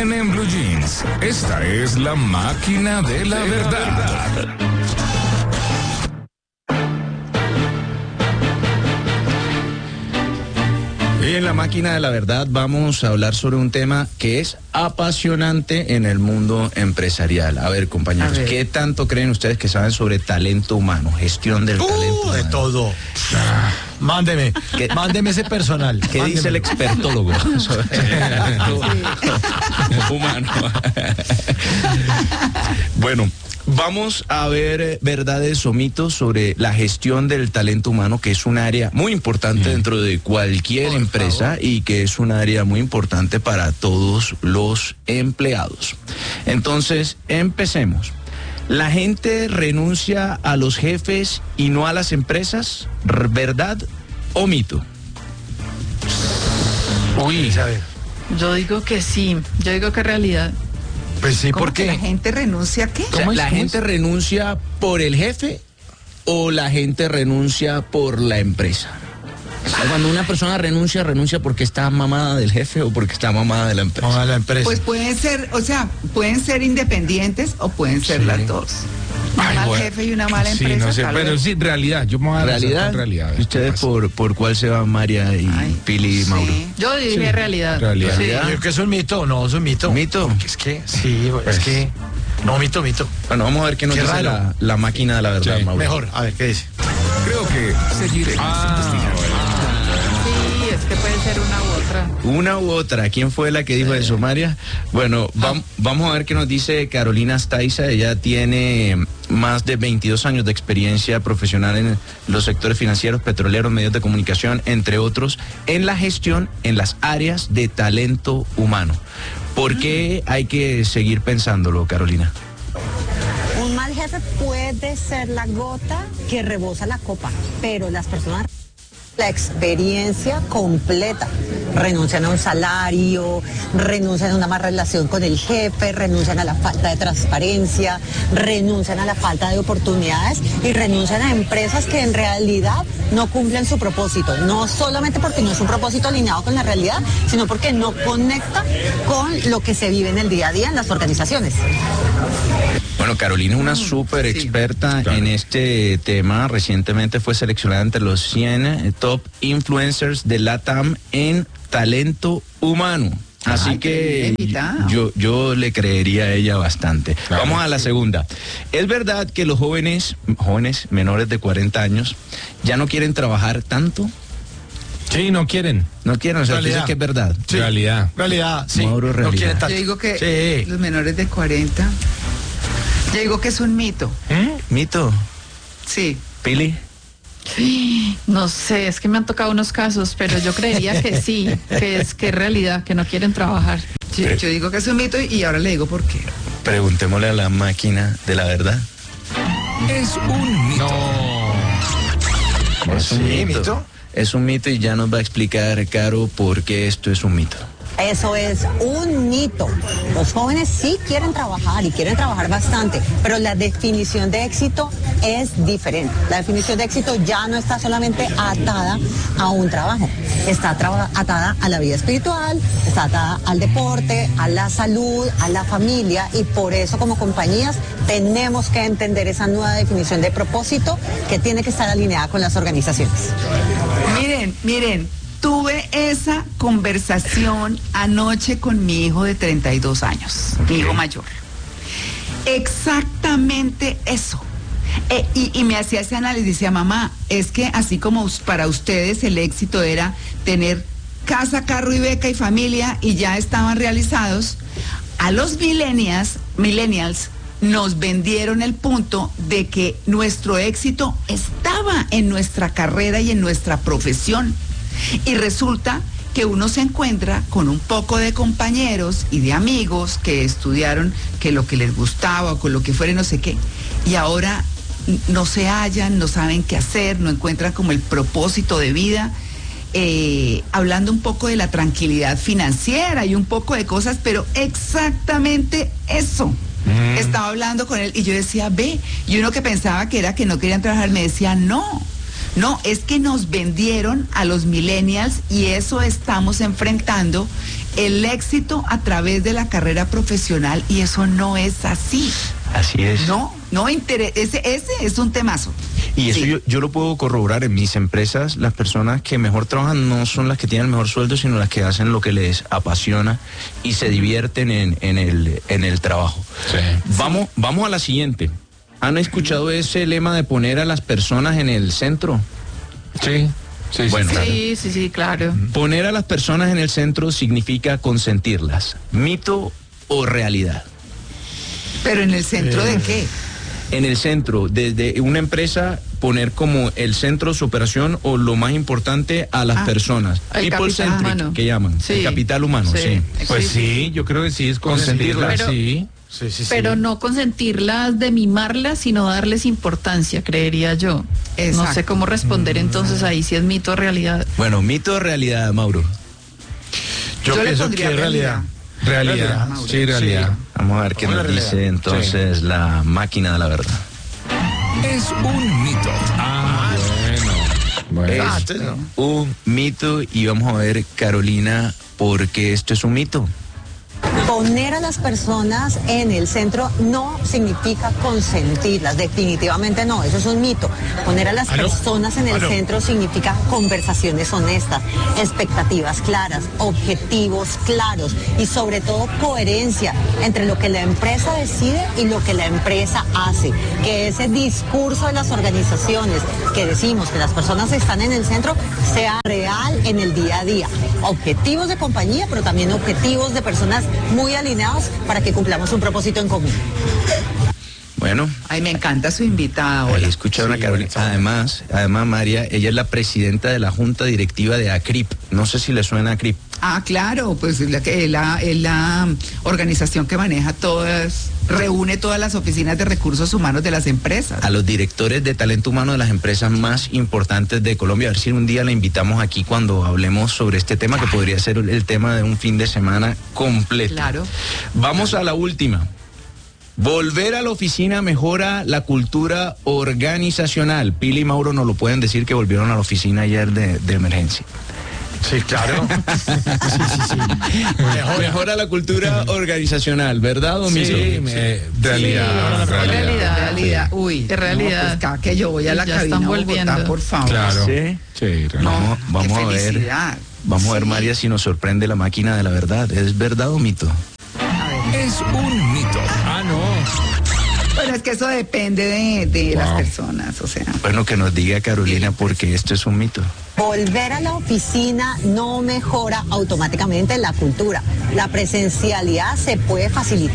viene en Blue Jeans. Esta es la máquina de la verdad. Y en la máquina de la verdad vamos a hablar sobre un tema que es apasionante en el mundo empresarial. A ver, compañeros, ¿qué tanto creen ustedes que saben sobre talento humano, gestión del talento humano? De todo. Mándeme ese personal. ¿Qué dice el expertólogo sobre talento humano? Bueno, vamos a ver verdades o mitos sobre la gestión del talento humano, que es un área muy importante dentro de cualquier empresa y que es un área muy importante para todos los empleados. Entonces, empecemos. ¿La gente renuncia a los jefes y no a las empresas? ¿Verdad o mito? Uy, ¿sabes? Yo digo que sí, yo digo que es realidad. Pues sí, ¿por qué? ¿La gente renuncia a qué? O sea, ¿la gente renuncia por el jefe o la gente renuncia por la empresa? Cuando una persona renuncia porque está mamada del jefe o porque está mamada de la empresa. No, a la empresa. Pues pueden ser, pueden ser independientes o pueden ser las dos. Un mal jefe y una mala empresa. Sí, no sé, pero vez. sí, realidad. Yo me voy a ¿Realidad? realidad. ¿Y ustedes por cuál se van, María y Pili y Mauro? Sí. Yo dije realidad. Realidad. Sí. Yo creo que es un mito, no, es un mito. ¿Mito? Porque es que, sí, es que... No, mito. Bueno, vamos a ver qué nos Qué dice raro. la máquina de la verdad, Sí. Mauro. Mejor, a ver, ¿qué dice? Creo que seguiremos investigando. Sí, es que puede ser una u otra. Una u otra. ¿Quién fue la que dijo eso, María? Bueno, vamos a ver qué nos dice Carolina Staiza. Ella tiene más de 22 años de experiencia profesional en los sectores financieros, petroleros, medios de comunicación, entre otros, en la gestión en las áreas de talento humano. ¿Por qué hay que seguir pensándolo, Carolina? Un mal jefe puede ser la gota que rebosa la copa, pero las personas, la experiencia completa, renuncian a un salario, renuncian a una mala relación con el jefe, renuncian a la falta de transparencia, renuncian a la falta de oportunidades y renuncian a empresas que en realidad no cumplen su propósito, no solamente porque no es un propósito alineado con la realidad, sino porque no conecta con lo que se vive en el día a día en las organizaciones. Bueno, Carolina es una súper experta en este tema. Recientemente fue seleccionada entre los 100 top influencers de LATAM en talento humano. Así que yo le creería a ella bastante. Claro. Vamos a la segunda. ¿Es verdad que los jóvenes menores de 40 años ya no quieren trabajar tanto? Sí, no quieren. No quieren, o sea, dices que es verdad. Sí. Realidad, sí. Mauro, No realidad. quieren tanto. Yo digo que los menores de 40, yo digo que es un mito. ¿Mito? Sí. ¿Pili? No sé, es que me han tocado unos casos, pero yo creería que sí, que es realidad, que no quieren trabajar. Yo digo que es un mito y ahora le digo por qué. Preguntémosle a la máquina de la verdad. Es un mito. Es un mito. Es un mito y ya nos va a explicar, Caro, por qué esto es un mito. Eso es un mito. Los jóvenes sí quieren trabajar y quieren trabajar bastante, pero la definición de éxito es diferente. La definición de éxito ya no está solamente atada a un trabajo, está atada a la vida espiritual, está atada al deporte, a la salud, a la familia, y por eso como compañías tenemos que entender esa nueva definición de propósito que tiene que estar alineada con las organizaciones. Miren. Tuve esa conversación anoche con mi hijo de 32 años, mi hijo mayor. Exactamente eso. Y me hacía ese análisis, decía, mamá, es que así como para ustedes el éxito era tener casa, carro y beca y familia y ya estaban realizados, a los millennials nos vendieron el punto de que nuestro éxito estaba en nuestra carrera y en nuestra profesión. Y resulta que uno se encuentra con un poco de compañeros y de amigos que estudiaron que lo que les gustaba o con lo que fuera no sé qué, y ahora no se hallan, no saben qué hacer, no encuentran como el propósito de vida, hablando un poco de la tranquilidad financiera y un poco de cosas, pero exactamente eso. Estaba hablando con él y yo decía, y uno que pensaba que era que no querían trabajar me decía, no, es que nos vendieron a los millennials y eso estamos enfrentando el éxito a través de la carrera profesional y eso no es así. Así es. Ese es un temazo. Y eso Sí. yo lo puedo corroborar en mis empresas. Las personas que mejor trabajan no son las que tienen el mejor sueldo, sino las que hacen lo que les apasiona y se divierten en el trabajo. Sí. Vamos a la siguiente. ¿Han escuchado ese lema de poner a las personas en el centro? Sí. Sí, Bueno. claro. Sí, claro. Poner a las personas en el centro significa consentirlas. ¿Mito o realidad? Pero en el centro de qué? En el centro, desde una empresa, poner como el centro de su operación o lo más importante a las personas. El People capital centric, humano. que llaman. Sí. El capital humano, sí. Pues sí, yo creo que sí es consentirla. Pero- Sí. Sí, sí, sí. Pero no consentirlas de mimarlas, sino darles importancia, creería yo. No Exacto. sé cómo responder entonces ahí si es mito o realidad. Bueno, mito o realidad, Mauro. Yo le pienso pondría que es realidad. Realidad. Mauro. Sí, realidad. Vamos a ver qué Vamos a nos la dice realidad. entonces la máquina de la verdad. Es un mito. Bueno. Es entonces no. un mito y vamos a ver, Carolina, por qué esto es un mito. Poner a las personas en el centro no significa consentirlas, definitivamente no, eso es un mito. Poner a las personas en el centro significa conversaciones honestas, expectativas claras, objetivos claros y sobre todo coherencia entre lo que la empresa decide y lo que la empresa hace. Que ese discurso de las organizaciones que decimos que las personas están en el centro sea real en el día a día. Objetivos de compañía, pero también objetivos de personas muy alineados para que cumplamos un propósito en común. Bueno, Ay, me encanta su invitada. ahí Hola. escucharon a Carolina. Además, María, ella es la presidenta de la junta directiva de ACRIP. No sé si le suena ACRIP. Ah, claro, pues es la organización que maneja reúne todas las oficinas de recursos humanos de las empresas. A los directores de talento humano de las empresas más importantes de Colombia. A ver si un día la invitamos aquí cuando hablemos sobre este tema, que podría ser el tema de un fin de semana completo. Claro. Vamos a la última. Volver a la oficina mejora la cultura organizacional. Pili y Mauro nos lo pueden decir que volvieron a la oficina ayer de emergencia. Sí, claro. Sí, sí, sí. Mejora la cultura organizacional, ¿verdad o mito? Realidad. Realidad. Uy, Es realidad. no, pues cada que yo voy a la Ya cabina están a Bogotá, volviendo. por favor. Claro. Sí. Sí, realidad. No, vamos qué a ver. felicidad. Vamos a ver, Sí. María, si nos sorprende la máquina de la verdad. ¿Es verdad o mito? Es un mito. Bueno, es que eso depende de las personas, o sea. Bueno, que nos diga Carolina, porque esto es un mito. Volver a la oficina no mejora automáticamente la cultura. La presencialidad se puede facilitar